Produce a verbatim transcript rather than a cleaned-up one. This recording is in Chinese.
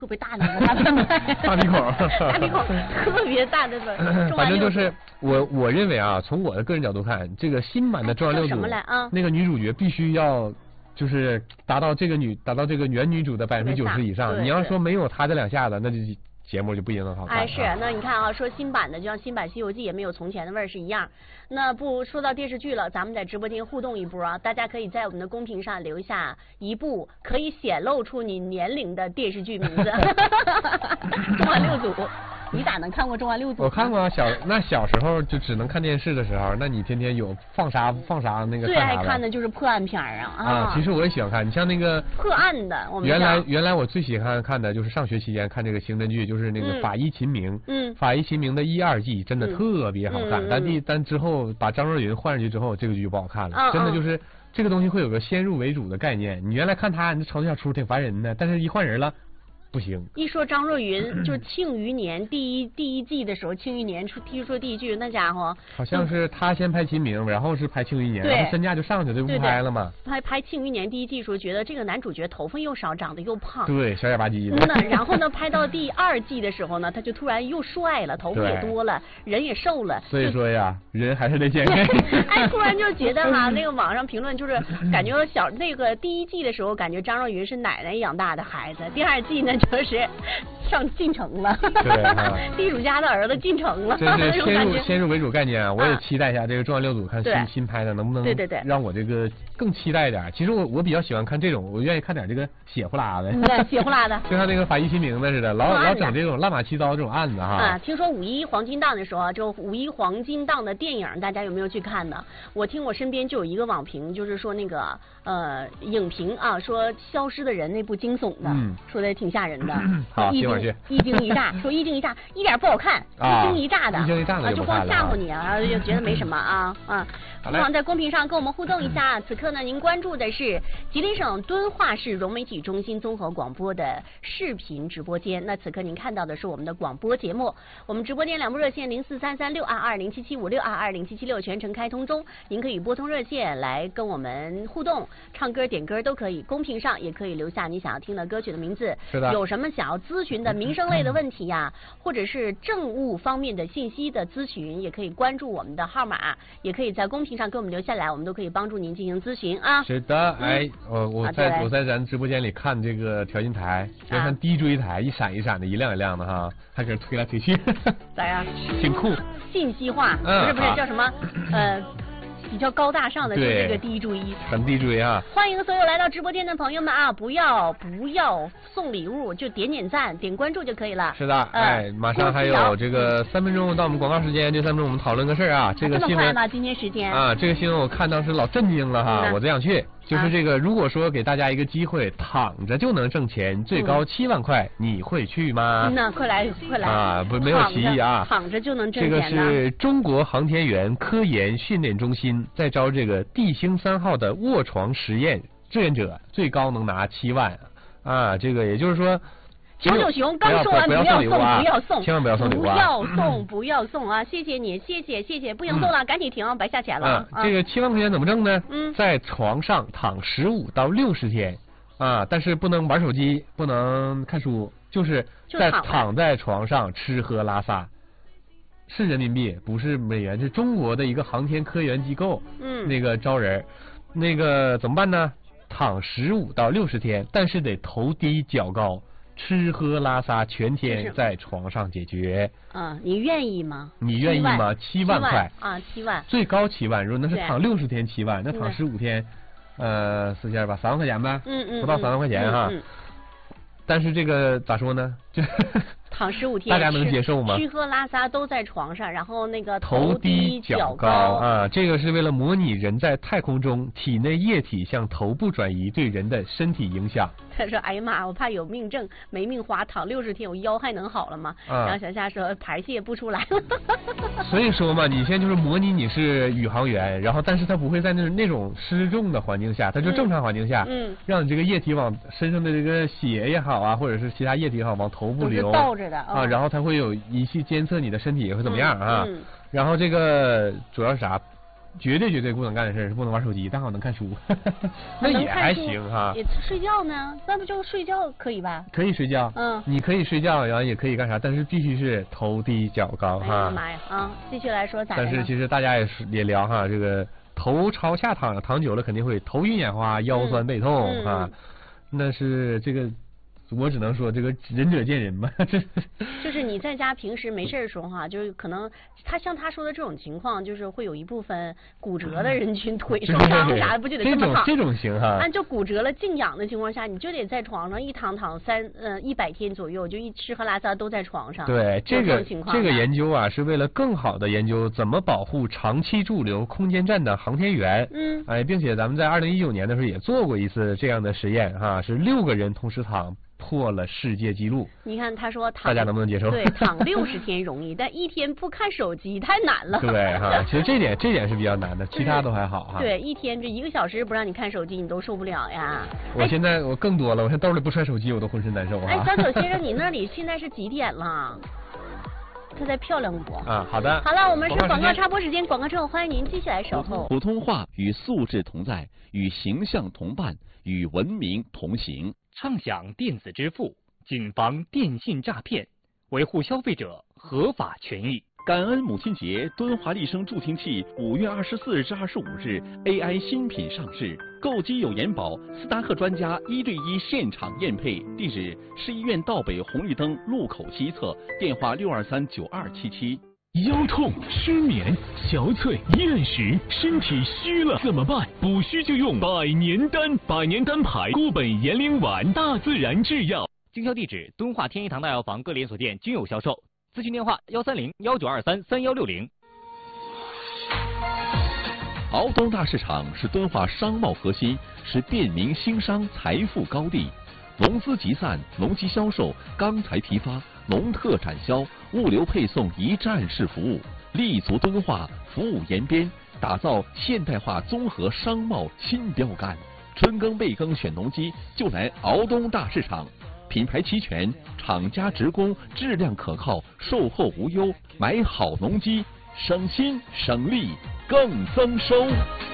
特别大的大便袋， 大鼻孔， 大鼻孔特别大的个。 反正就是我我认为啊，从我的个人角度看，这个新版的《中华六组》 啊， 那个女主角必须要就是达到这个女达到这个原女主的百分之九十以上。你要说没有她这两下子，那就节目就不一定能好看。 哎，是，那你看啊，说新版的，就像新版《西游记》也没有从前的味儿是一样。那不说到电视剧了，咱们在直播间互动一波啊，大家可以在我们的公屏上留下一部可以显露出你年龄的电视剧名字。中华六组。你咋能看过《中华六组》？ 我看过啊，小那小时候就只能看电视的时候，那你天天有放啥放啥那个最爱看的就是破案片啊啊！啊，其实我也喜欢看，你像那个破案的，我们原来原来我最喜欢看的就是上学期间看这个刑侦剧，就是那个《法医秦明》。嗯，《法医秦明》的一二季真的特别好看，嗯、但第但之后把张若昀换上去之后，这个剧就不好看了，嗯、真的就是这个东西会有个先入为主的概念。你原来看他，你这朝头小出挺烦人的，但是一换人了。不行， 一说张若昀，就是《庆余年》第一第一季的时候，《庆余年》出听说第一句那家伙， 好像是他先拍秦明，然后是拍《庆余年》，然后身价就上去了，就不拍了嘛。 拍拍《庆余年》第一季时候，觉得这个男主角头发又少，长得又胖， 对，小眼吧唧的。 那然后呢，拍到第二季的时候呢，他就突然又帅了，头发也多了，人也瘦了。 所以说呀，人还是得健康。 哎，突然就觉得哈，那个网上评论就是感觉小那个第一季的时候，感觉张若昀是奶奶养大的孩子，第二季呢就是。上进城了， 对、啊， 地主家的儿子进城了， 这是先入先入为主概念啊！我也期待一下这个《中华六组》，看新新拍的能不能对对对让我这个更期待一点。其实我我比较喜欢看这种，我愿意看点这个血呼啦的， 对，血呼啦的， 就像那个法医秦明的似的，老老整这种乱码七糟这种案子哈。 啊，听说五一黄金档的时候，就五一黄金档的电影，大家有没有去看呢？我听我身边就有一个网评，就是说那个呃影评啊，说《消失的人》那部惊悚的，嗯、说的挺吓人的。 好，一会儿去。 一惊一乍，说一惊一乍，一点不好看， 啊、 一惊一乍的， 一惊一乍的就光吓唬你啊，就觉得没什么啊啊。不妨在公屏上跟我们互动一下。此刻呢，您关注的是吉林省敦化市融媒体中心综合广播的视频直播间。那此刻您看到的是我们的广播节目，我们直播间两部热线零四三三六二二零七七五六二二零七七六全程开通中，您可以拨通热线来跟我们互动，唱歌点歌都可以。公屏上也可以留下你想要听的歌曲的名字， 是的。 有什么想要咨询的民生类的问题呀、啊，或者是政务方面的信息的咨询，也可以关注我们的号码，也可以在公屏上给我们留下来，我们都可以帮助您进行咨询啊。 是的，哎，我我在、啊、我在咱直播间里看这个调音台，就像 D J 台，一闪一闪的，一亮一亮的哈，还搁这推来推去， 咋样？ 挺酷。 信息化， 嗯、 不是不是叫什么呃。比较高大上的就是这个 D J， 很 D J 啊！ 欢迎所有来到直播间的朋友们啊！不要不要送礼物，就点点赞、点关注就可以了。 是的，呃、哎，马上还有这个三分钟到我们广告时间，这三分钟我们讨论个事儿啊。这个新闻吗？今天时间啊，这个新闻我看当时老震惊了哈，我都想去。就是这个，如果说给大家一个机会，躺着就能挣钱，最高七万块，嗯、你会去吗？ 那快来快来啊！不，没有歧义啊， 躺着就能挣钱。 这个是中国航天员科研训练中心在招这个地星三号的卧床实验志愿者，最高能拿七万啊！这个也就是说。 九九熊刚说完不要送，不要送， 千万不要送礼物啊！ 不要送，不要送啊！谢谢你，谢谢谢谢，不行送了，赶紧停，白下钱了。 啊，这个七万块钱怎么挣呢？嗯，在床上躺十五到六十天啊，但是不能玩手机，不能看书，就是在躺在床上吃喝拉撒，是人民币，不是美元，是中国的一个航天科研机构。嗯，那个招人，那个怎么办呢？躺十五到六十天，但是得头低脚高。吃喝拉撒全天在床上解决。 啊，你愿意吗？ 你愿意吗？七万块啊，七万， 最高七万。如果那是躺六十天七万，那躺十五天，呃，四千吧，三万块钱呗。 嗯嗯， 不到三万块钱哈。 嗯。 但是这个咋说呢？就躺十五天， 大家能接受吗？ 吃喝拉撒都在床上，然后那个头低脚高啊，这个是为了模拟人在太空中体内液体向头部转移对人的身体影响。 他说：“哎呀妈，我怕有命症没命花，躺六十天我腰还能好了吗？”啊、然后小夏说：“排泄不出来了。” 所以说嘛，你现在就是模拟你是宇航员，然后但是他不会在那那种失重的环境下，他就正常环境下， 嗯， 让你这个液体往身上的这个血也好啊，或者是其他液体也好往头部流， 倒着的、哦、 啊，然后它会有仪器监测你的身体会怎么样啊？ 嗯嗯、 然后这个主要是啥？ 绝对绝对不能干的事是不能玩手机，但好能看书，那也还行哈。 也睡觉呢？那不就睡觉可以吧？ 可以睡觉，嗯，你可以睡觉，然后也可以干啥，但是必须是头低脚高哈。 哎呀妈呀啊！继续来说咋的？ 但是其实大家也是也聊哈，这个头朝下躺躺久了肯定会头晕眼花、腰酸背痛啊、嗯嗯。那是这个。我只能说这个仁者见仁吧。 就是你在家平时没事的时候哈，就是可能他像他说的这种情况，就是会有一部分骨折的人群腿受伤啥的，不就得这么躺？ 这种这种行哈。 按就骨折了静养的情况下，你就得在床上一躺躺三呃一百天左右，就一吃喝拉撒都在床上。 对，这个这个研究啊是为了更好的研究怎么保护长期驻留空间站的航天员。嗯。哎，并且咱们在二零一九年的时候也做过一次这样的实验哈，是六个人同时躺。破了世界纪录。 你看，他说躺， 大家能不能接受？ 对，躺六十天容易，但一天不看手机太难了。 对哈，其实这点这点是比较难的，其他都还好哈。 对，一天这一个小时不让你看手机，你都受不了呀。 我现在我更多了，我现在兜里不揣手机，我都浑身难受啊。 哎，张九先生，你那里现在是几点了？他在漂亮国啊，好的。 好了，我们是广告插播时间，广告之后欢迎您继续来守候。 普通话与素质同在，与形象同伴，与文明同行。 畅享电子支付，谨防电信诈骗，维护消费者合法权益。 感恩母亲节，敦华丽声助听器五月二十四日至二十五日 A I 新品上市，购机有延保，斯达克专家一对一现场验配，地址市医院道北红绿灯路口西侧，电话六二三九二七七。 腰痛、失眠、憔悴、厌食，身体虚了怎么办？补虚就用百年丹，百年丹牌固本延龄丸，大自然制药。 经销地址：敦化天一堂大药房各连锁店均有销售。咨询电话：幺三零幺九二三三幺六零。 敖东大市场是敦化商贸核心，是便民兴商财富高地。农资集散、农机销售、钢材批发、农特展销、物流配送一站式服务，立足敦化，服务延边，打造现代化综合商贸新标杆。春耕备耕选农机，就来敖东大市场。品牌齐全，厂家直供，质量可靠，售后无忧，买好农机，省心省力更增收。